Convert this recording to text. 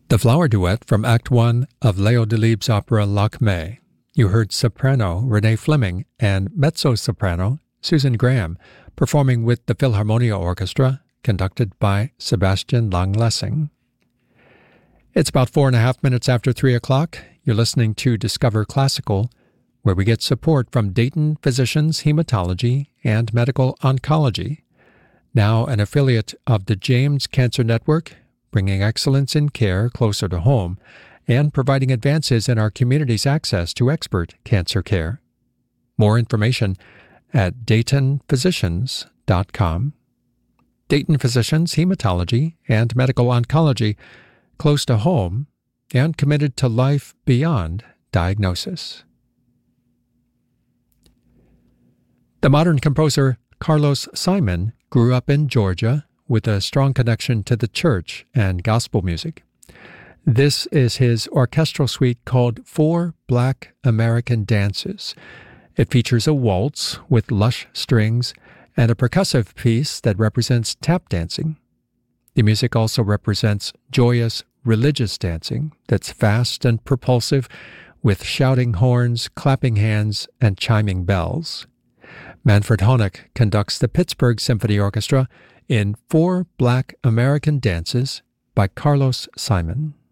The flower duet from Act One of Leo Delibes' opera Lakmé. You heard soprano Renee Fleming and mezzo-soprano Susan Graham performing with the Philharmonia Orchestra, conducted by Sebastian Langlessing. It's about 4.5 minutes after 3 o'clock. You're listening to Discover Classical, where we get support from Dayton Physicians Hematology and Medical Oncology, now an affiliate of the James Cancer Network, bringing excellence in care closer to home and providing advances in our community's access to expert cancer care. More information at DaytonPhysicians.com. Dayton Physicians Hematology and Medical Oncology, close to home and committed to life beyond diagnosis. The modern composer Carlos Simon grew up in Georgia with a strong connection to the church and gospel music. This is his orchestral suite called Four Black American Dances. It features a waltz with lush strings and a percussive piece that represents tap dancing. The music also represents joyous religious dancing that's fast and propulsive, with shouting horns, clapping hands, and chiming bells. Manfred Honeck conducts the Pittsburgh Symphony Orchestra in Four Black American Dances by Carlos Simon.